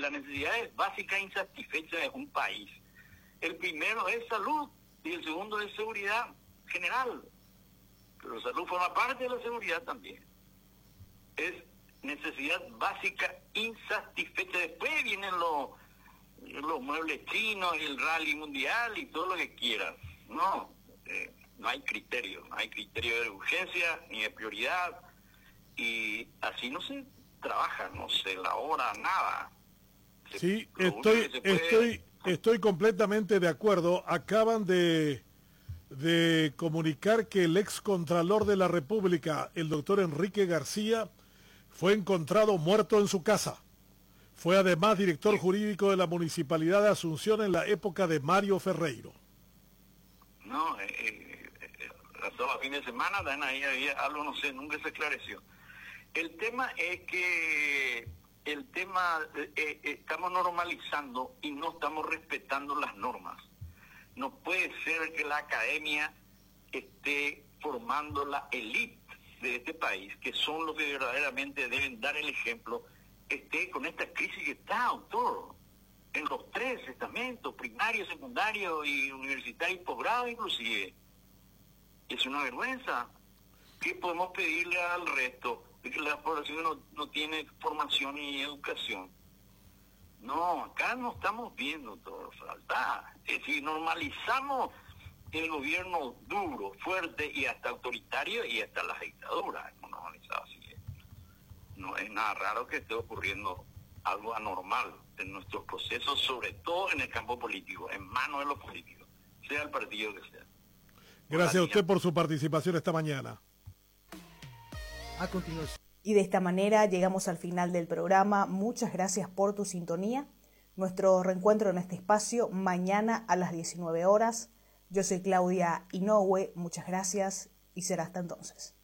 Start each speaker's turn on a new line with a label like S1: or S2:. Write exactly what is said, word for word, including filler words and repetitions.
S1: las necesidades básicas insatisfechas de un país, el primero es salud y el segundo es seguridad general. Pero salud forma parte de la seguridad también. Es necesidad básica insatisfecha. Después vienen los, los muebles chinos y el rally mundial y todo lo que quieran. No, eh, no hay criterio, no hay criterio de urgencia ni de prioridad. Y así no se trabaja, no se elabora nada. Se,
S2: sí, estoy, puede... estoy, estoy completamente de acuerdo. Acaban de... de comunicar que el ex contralor de la República, el doctor Enrique García, fue encontrado muerto en su casa. Fue además director jurídico de la Municipalidad de Asunción en la época de Mario Ferreiro.
S1: No, eh, eh, todos los fines de semana dan ahí había algo, no sé, nunca se esclareció. El tema es que el tema eh, eh, estamos normalizando y no estamos respetando las normas. No puede ser que la academia esté formando la élite de este país, que son los que verdaderamente deben dar el ejemplo, esté con esta crisis que está, doctor, en los tres estamentos, primario, secundario y universitario y posgrado inclusive. Es una vergüenza. ¿Qué podemos pedirle al resto? De que la población no, no tiene formación ni educación. No, acá no estamos viendo todo, falta. Es decir, normalizamos el gobierno duro, fuerte y hasta autoritario y hasta las dictaduras. Hemos normalizado así. No es nada raro que esté ocurriendo algo anormal en nuestros procesos, sobre todo en el campo político, en manos de los políticos, sea el partido que sea.
S2: Gracias a usted por su participación esta mañana.
S3: A continuación.
S4: Y de esta manera llegamos al final del programa. Muchas gracias por tu sintonía. Nuestro reencuentro en este espacio mañana a las diecinueve horas. Yo soy Claudia Inoue. Muchas gracias y será hasta entonces.